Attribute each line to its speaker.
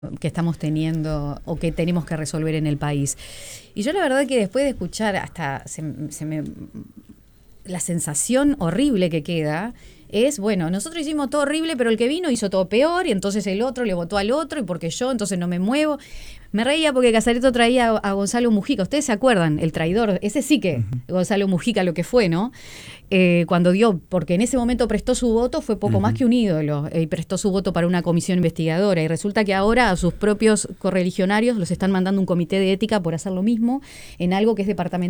Speaker 1: que estamos teniendo o que tenemos que resolver en el país. Y yo la verdad que después de escuchar hasta la sensación horrible que queda es, bueno, nosotros hicimos todo horrible, pero el que vino hizo todo peor, y entonces el otro le votó al otro, y porque yo entonces no me muevo. Me reía porque Casareto traía a Gonzalo Mujica. ¿Ustedes se acuerdan? El traidor. Ese sí que Gonzalo Mujica lo que fue, ¿no? Cuando dio, porque en ese momento prestó su voto, fue poco más que un ídolo, y prestó su voto para una comisión investigadora. Y resulta que ahora a sus propios correligionarios los están mandando un comité de ética por hacer lo mismo en algo que es departamental